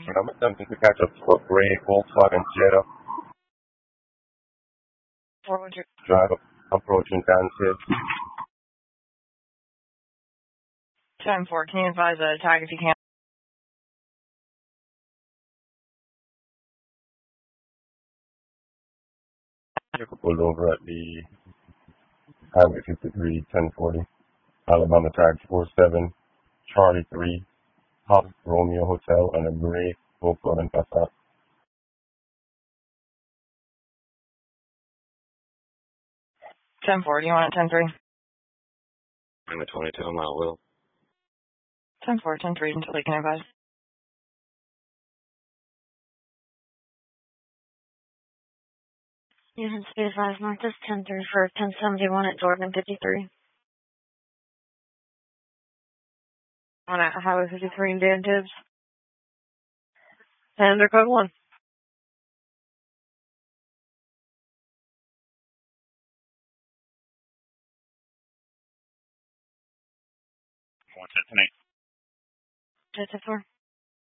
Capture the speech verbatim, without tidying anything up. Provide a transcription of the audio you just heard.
And I'm attempting to catch up to a gray Volkswagen Jetta. four hundred. Drive up, approaching Danzig. ten four, can you advise a tag if you can? Vehicle pulled over at the Highway fifty-three, ten forty, Alabama tag four seven, Charlie three, Hot Romeo Hotel, and a gray Volkswagen Passat. ten four, do you want it ten three? I'm a twenty-two mile wheel. ten four, ten three, until you can advise. Units be advised, Northwest ten three for ten seventy-one at Jordan fifty-three. On at Highway fifty-three in Dan Tibbs. And they're code one. One ten eight. ten four.